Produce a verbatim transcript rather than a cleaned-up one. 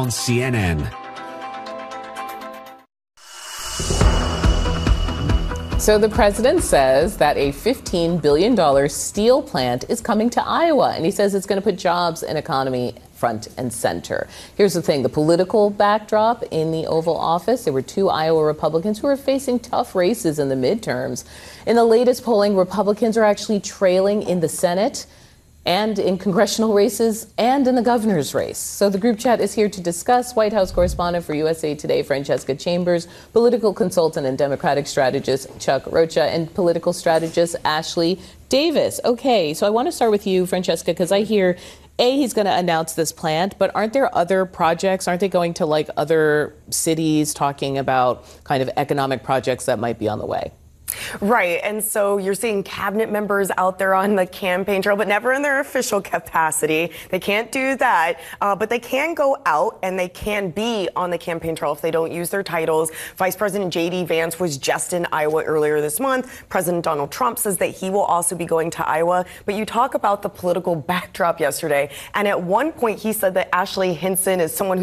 on C N N. So the president says that a fifteen billion dollars steel plant is coming to Iowa, and he says it's going to put jobs and economy front and center. Here's the thing, the political backdrop in the Oval Office. There were two Iowa Republicans who are facing tough races in the midterms. In the latest polling, Republicans are actually trailing in the Senate and in congressional races and in the governor's race. So the group chat is here to discuss. White House correspondent for U S A Today, Francesca Chambers, political consultant and Democratic strategist Chuck Rocha, and political strategist Ashley Davis. Okay, so I want to start with you, Francesca, because I hear, A, he's going to announce this plant, but aren't there other projects? Aren't they going to like other cities talking about kind of economic projects that might be on the way? Right. And so you're seeing cabinet members out there on the campaign trail, but never in their official capacity. They can't do that, uh, but they can go out and they can be on the campaign trail if they don't use their titles. Vice President J D Vance was just in Iowa earlier this month. President Donald Trump says that he will also be going to Iowa. But you talk about the political backdrop yesterday. And at one point, he said that Ashley Hinson is someone who